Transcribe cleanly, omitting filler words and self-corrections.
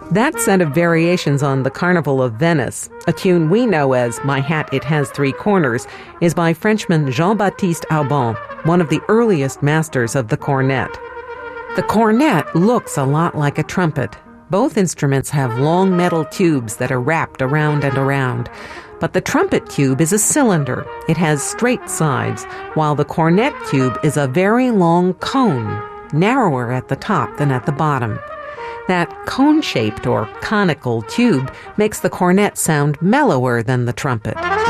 That set of variations on the Carnival of Venice, a tune we know as My Hat It Has Three Corners, is by Frenchman Jean-Baptiste Alban, one of the earliest masters of the cornet. The cornet looks a lot like a trumpet. Both instruments have long metal tubes that are wrapped around and around. But the trumpet tube is a cylinder. It has straight sides, while the cornet tube is a very long cone, narrower at the top than at the bottom. That cone-shaped or conical tube makes the cornet sound mellower than the trumpet.